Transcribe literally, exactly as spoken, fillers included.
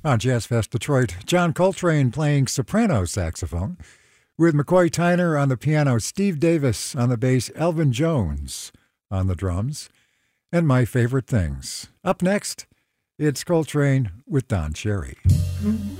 On Jazz Fest Detroit, John Coltrane playing soprano saxophone, with McCoy Tyner on the piano, Steve Davis on the bass, Elvin Jones on the drums, and My Favorite Things. Up next, it's Coltrane with Don Cherry.